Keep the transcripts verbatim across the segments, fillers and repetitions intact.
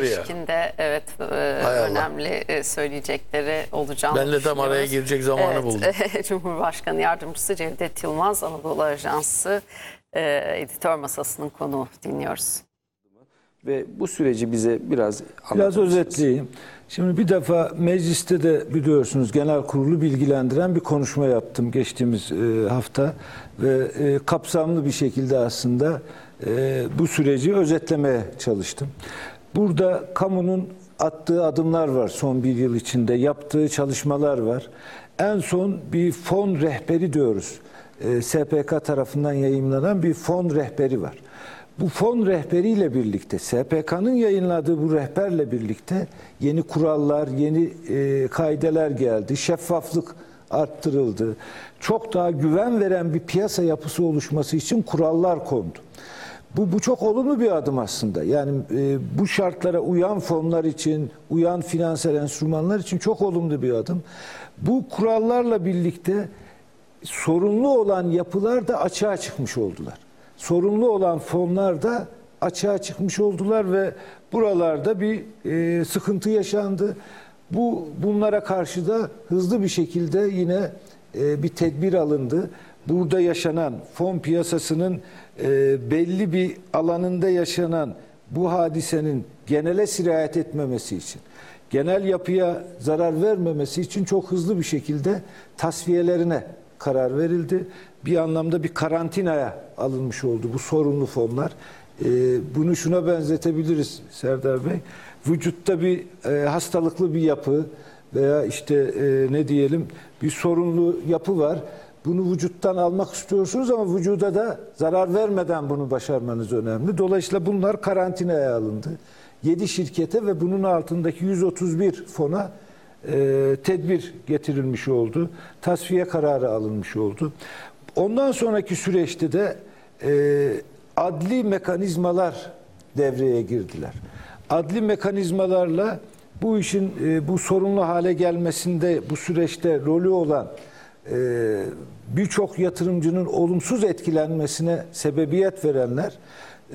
ilişkinde evet e, önemli e, söyleyecekleri olacağını Ben de tam araya girecek zamanı evet, buldum. Cumhurbaşkanı Yardımcısı Cevdet Yılmaz, Anadolu Ajansı e, editör masasının konuğu, dinliyoruz. Ve bu süreci bize biraz Biraz özetleyeyim. Şimdi bir defa mecliste de biliyorsunuz genel kurulu bilgilendiren bir konuşma yaptım geçtiğimiz e, hafta ve e, kapsamlı bir şekilde aslında e, bu süreci özetlemeye çalıştım. Burada kamunun attığı adımlar var, son bir yıl içinde yaptığı çalışmalar var. En son bir fon rehberi diyoruz. E, S P K tarafından yayımlanan bir fon rehberi var. Bu fon rehberiyle birlikte, S P K'nın yayınladığı bu rehberle birlikte yeni kurallar, yeni e, kaideler geldi, şeffaflık arttırıldı. Çok daha güven veren bir piyasa yapısı oluşması için kurallar kondu. Bu, bu çok olumlu bir adım aslında. Yani e, bu şartlara uyan fonlar için, uyan finansal enstrümanlar için çok olumlu bir adım. Bu kurallarla birlikte sorunlu olan yapılar da açığa çıkmış oldular. Sorunlu olan fonlar da açığa çıkmış oldular ve buralarda bir e, sıkıntı yaşandı. Bu bunlara karşı da hızlı bir şekilde yine e, bir tedbir alındı. Burada yaşanan fon piyasasının e, belli bir alanında yaşanan bu hadisenin genele sirayet etmemesi için, genel yapıya zarar vermemesi için çok hızlı bir şekilde tasfiyelerine karar verildi. Bir anlamda bir karantinaya alınmış oldu bu sorunlu fonlar. Ee, bunu şuna benzetebiliriz Serdar Bey. Vücutta bir e, hastalıklı bir yapı veya işte e, ne diyelim bir sorunlu yapı var. Bunu vücuttan almak istiyorsunuz ama vücuda da zarar vermeden bunu başarmanız önemli. Dolayısıyla bunlar karantinaya alındı. yedi şirkete ve bunun altındaki yüz otuz bir fona e, tedbir getirilmiş oldu. Tasfiye kararı alınmış oldu. Ondan sonraki süreçte de e, adli mekanizmalar devreye girdiler. Adli mekanizmalarla bu işin e, bu sorunlu hale gelmesinde bu süreçte rolü olan e, birçok yatırımcının olumsuz etkilenmesine sebebiyet verenler e,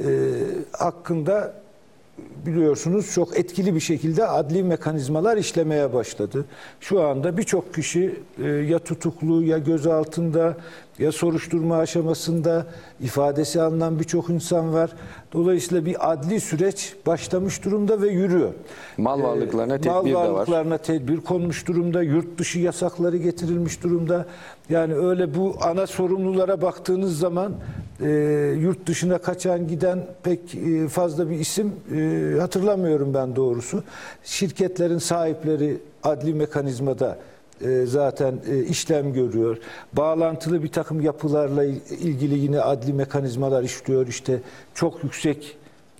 hakkında biliyorsunuz çok etkili bir şekilde adli mekanizmalar işlemeye başladı. Şu anda birçok kişi e, ya tutuklu ya gözaltında ya soruşturma aşamasında, ifadesi alınan birçok insan var. Dolayısıyla bir adli süreç başlamış durumda ve yürüyor. Mal varlıklarına tedbir Mal de var. Mal varlıklarına tedbir konmuş durumda. Yurt dışı yasakları getirilmiş durumda. Yani öyle bu ana sorumlulara baktığınız zaman e, yurt dışına kaçan giden pek e, fazla bir isim e, hatırlamıyorum ben doğrusu. Şirketlerin sahipleri adli mekanizmada e, zaten e, işlem görüyor. Bağlantılı bir takım yapılarla ilgili yine adli mekanizmalar işliyor. İşte çok yüksek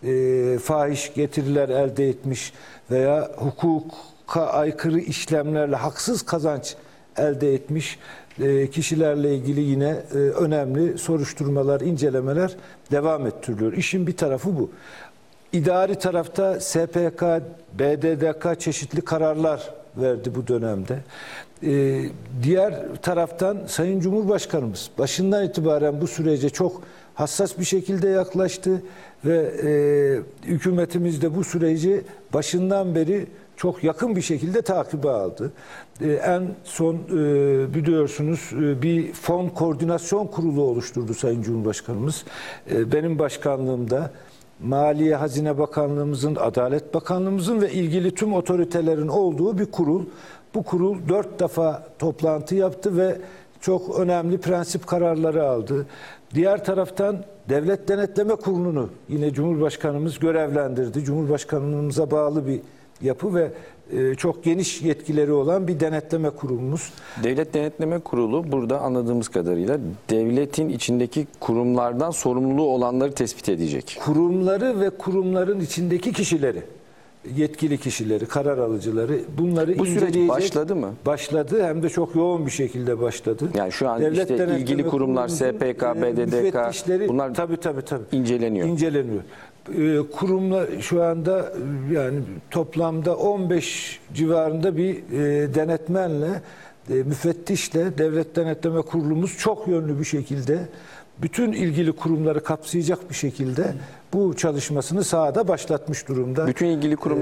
e, fahiş getiriler elde etmiş veya hukuka aykırı işlemlerle haksız kazanç elde etmiş e, kişilerle ilgili yine e, önemli soruşturmalar, incelemeler devam ettiriliyor. İşin bir tarafı bu. İdari tarafta S P K, B D D K çeşitli kararlar verdi bu dönemde. Ee, diğer taraftan Sayın Cumhurbaşkanımız başından itibaren bu sürece çok hassas bir şekilde yaklaştı ve e, hükümetimiz de bu süreci başından beri çok yakın bir şekilde takibe aldı. E, en son e, biliyorsunuz e, bir fon koordinasyon kurulu oluşturdu Sayın Cumhurbaşkanımız. E, benim başkanlığımda Maliye Hazine Bakanlığımızın, Adalet Bakanlığımızın ve ilgili tüm otoritelerin olduğu bir kurul. Bu kurul dört defa toplantı yaptı ve çok önemli prensip kararları aldı. Diğer taraftan Devlet Denetleme Kurulu'nu yine Cumhurbaşkanımız görevlendirdi. Cumhurbaşkanlığımıza bağlı bir yapı ve e, çok geniş yetkileri olan bir denetleme kurulumuz. Devlet Denetleme Kurulu burada anladığımız kadarıyla devletin içindeki kurumlardan sorumluluğu olanları tespit edecek. Kurumları ve kurumların içindeki kişileri, yetkili kişileri, karar alıcıları bunları bu süreç başladı mı? Başladı, hem de çok yoğun bir şekilde başladı. Yani şu an Devlet işte ilgili kurumlar S P K, B D D K bunlar tabii tabii tabii inceleniyor. İnceleniyor. Ee, kurumla şu anda yani toplamda on beş civarında bir e, denetmenle, e, müfettişle Devlet Denetleme Kurulumuz çok yönlü bir şekilde bütün ilgili kurumları kapsayacak bir şekilde bu çalışmasını sahada başlatmış durumda. Bütün ilgili kurumlar